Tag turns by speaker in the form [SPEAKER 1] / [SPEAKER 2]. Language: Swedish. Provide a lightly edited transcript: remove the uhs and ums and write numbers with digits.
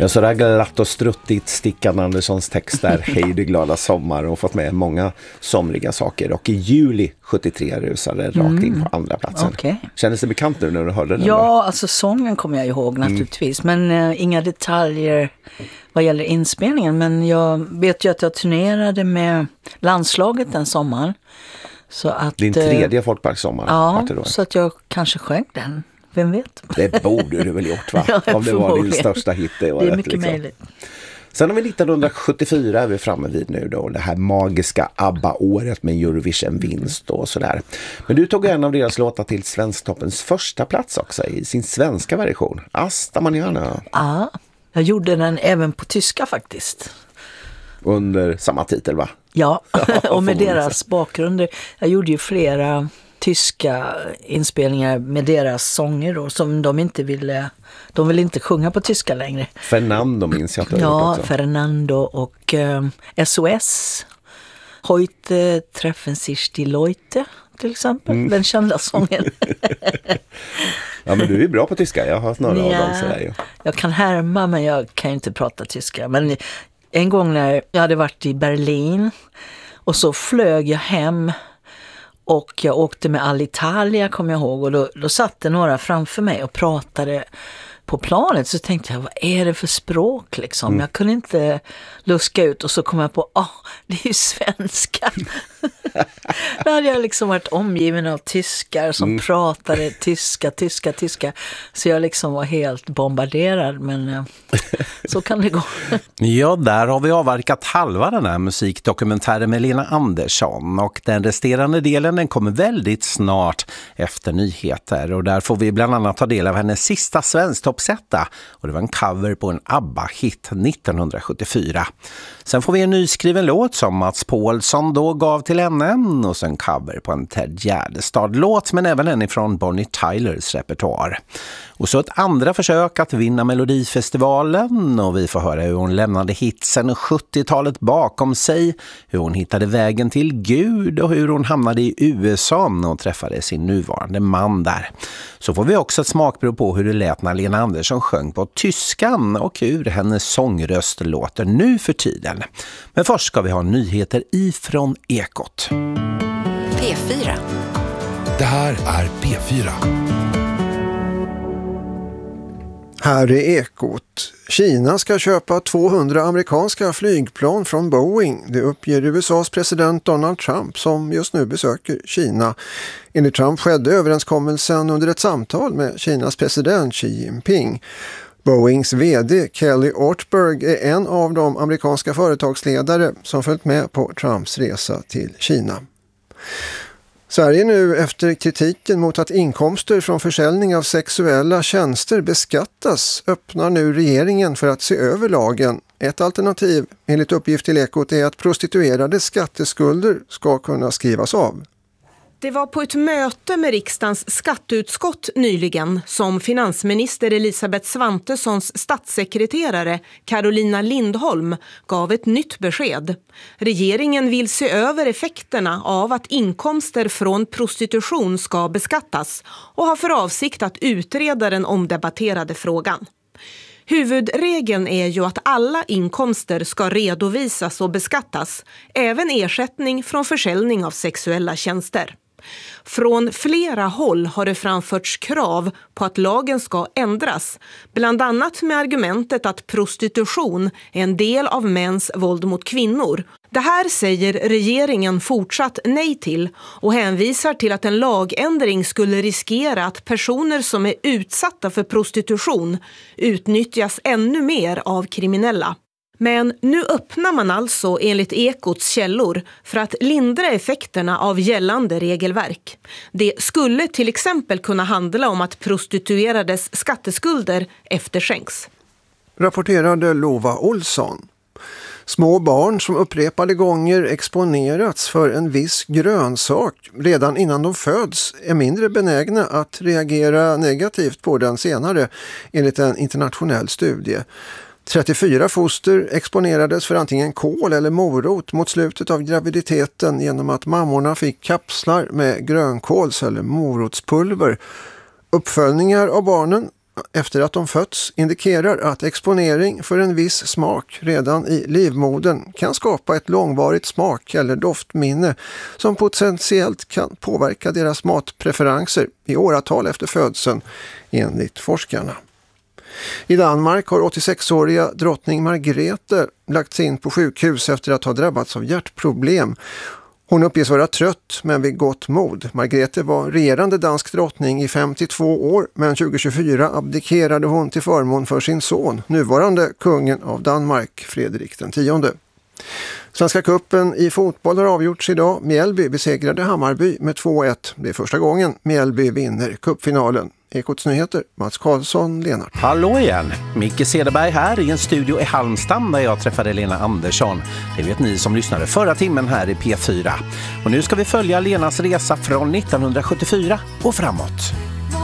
[SPEAKER 1] Ja, så där glatt och struttigt Stickan Anderssons text där, Hej du glada sommar, och fått med många somriga saker. Och i juli 73 rusade rakt in på andra platsen.
[SPEAKER 2] Okay.
[SPEAKER 1] Kändes det bekant nu när du hörde den?
[SPEAKER 2] Ja, alltså sången kommer jag ihåg naturligtvis. Men inga detaljer vad gäller inspelningen. Men jag vet ju att jag turnerade med landslaget den sommaren. Så att,
[SPEAKER 1] din tredje folkparkssommar.
[SPEAKER 2] Ja, så att jag kanske sjöng den. Vem vet?
[SPEAKER 1] Det borde du väl gjort, va?
[SPEAKER 2] Ja,
[SPEAKER 1] om det var din största hit. Det
[SPEAKER 2] är mycket möjligt.
[SPEAKER 1] Sen har vi 1974 är vi framme vid nu då. Det här magiska ABBA-året med Eurovision-vinst och sådär. Men du tog en av deras låtar till Svensktoppens första plats också i sin svenska version. Asta Manana.
[SPEAKER 2] Ja, jag gjorde den även på tyska faktiskt.
[SPEAKER 1] Under samma titel, va?
[SPEAKER 2] Ja, och med deras bakgrunder. Jag gjorde ju flera tyska inspelningar med deras sånger då, som de ville inte sjunga på tyska längre.
[SPEAKER 1] Fernando minns jag att du har gjort också.
[SPEAKER 2] Fernando och SOS. Heute treffen sich die Leute till exempel. Den kända sången.
[SPEAKER 1] Ja, men du är bra på tyska. Jag har hört några av dem sådär ju.
[SPEAKER 2] Jag kan härma, men jag kan inte prata tyska. Men en gång när jag hade varit i Berlin och så flög jag hem och jag åkte med Alitalia, kommer jag ihåg, och då satt det några framför mig och pratade på planet. Så tänkte jag, vad är det för språk liksom? Jag kunde inte luska ut, och så kom jag på, det är ju svenska. Då hade jag liksom varit omgiven av tyskar som pratade tyska. Så jag liksom var helt bombarderad, men så kan det gå.
[SPEAKER 3] Ja, där har vi avverkat halva den här musikdokumentären med Lena Andersson, och den resterande delen den kommer väldigt snart efter nyheter, och där får vi bland annat ta del av hennes sista svensktoppsetta, och det var en cover på en ABBA-hit 1974. Sen får vi en nyskriven låt som Mats Paulsson då gav till henne, och sen cover på en Ted Gärdestad-låt, men även en ifrån Bonnie Tylers repertoar. Och så ett andra försök att vinna Melodifestivalen, och vi får höra hur hon lämnade hitsen 70-talet bakom sig, hur hon hittade vägen till Gud och hur hon hamnade i USA och träffade sin nuvarande man där. Så får vi också ett smakprov på hur det lät när Lena Andersson sjöng på tyskan och hur hennes sångröst låter nu för tiden. Men först ska vi ha nyheter ifrån Ekot.
[SPEAKER 4] P4.
[SPEAKER 5] Det här är P4.
[SPEAKER 6] Här är Ekot. Kina ska köpa 200 amerikanska flygplan från Boeing. Det uppger USAs president Donald Trump som just nu besöker Kina. Enligt Trump skedde överenskommelsen under ett samtal med Kinas president Xi Jinping. Boeings vd Kelly Ortberg är en av de amerikanska företagsledare som följt med på Trumps resa till Kina. Sverige nu, efter kritiken mot att inkomster från försäljning av sexuella tjänster beskattas, öppnar nu regeringen för att se över lagen. Ett alternativ, enligt uppgift till Ekot, är att prostituerades skatteskulder ska kunna skrivas av.
[SPEAKER 7] Det var på ett möte med riksdagens skatteutskott nyligen som finansminister Elisabeth Svantessons statssekreterare Carolina Lindholm gav ett nytt besked. Regeringen vill se över effekterna av att inkomster från prostitution ska beskattas och har för avsikt att utreda den omdebatterade frågan. Huvudregeln är ju att alla inkomster ska redovisas och beskattas, även ersättning från försäljning av sexuella tjänster. Från flera håll har det framförts krav på att lagen ska ändras, bland annat med argumentet att prostitution är en del av mäns våld mot kvinnor. Det här säger regeringen fortsatt nej till och hänvisar till att en lagändring skulle riskera att personer som är utsatta för prostitution utnyttjas ännu mer av kriminella. Men nu öppnar man alltså enligt Ekots källor för att lindra effekterna av gällande regelverk. Det skulle till exempel kunna handla om att prostituerades skatteskulder efterskänks.
[SPEAKER 6] Rapporterade Lova Olsson. Små barn som upprepade gånger exponerats för en viss grönsak redan innan de föds är mindre benägna att reagera negativt på den senare, enligt en internationell studie. 34 foster exponerades för antingen kål eller morot mot slutet av graviditeten genom att mammorna fick kapslar med grönkåls- eller morotspulver. Uppföljningar av barnen efter att de fötts indikerar att exponering för en viss smak redan i livmodern kan skapa ett långvarigt smak- eller doftminne som potentiellt kan påverka deras matpreferenser i åratal efter födseln, enligt forskarna. I Danmark har 86-åriga drottning Margrethe lagts in på sjukhus efter att ha drabbats av hjärtproblem. Hon uppges vara trött men vid gott mod. Margrethe var regerande dansk drottning i 52 år, men 2024 abdikerade hon till förmån för sin son, nuvarande kungen av Danmark, Fredrik den 10:e. Svenska cupen i fotboll har avgjorts idag. Mjällby besegrade Hammarby med 2-1. Det är första gången Mjällby vinner cupfinalen. Ekots nyheter, Mats Karlsson, Lennart.
[SPEAKER 3] Hallå igen! Micke Cederberg här i en studio i Halmstad där jag träffade Lena Andersson. Det vet ni som lyssnade förra timmen här i P4. Och nu ska vi följa Lenas resa från 1974 och framåt.